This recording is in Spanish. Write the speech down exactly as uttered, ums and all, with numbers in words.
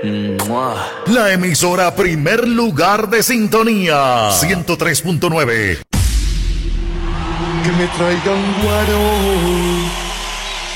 La emisora primer lugar de sintonía, ciento tres punto nueve. Que me traigan guaro.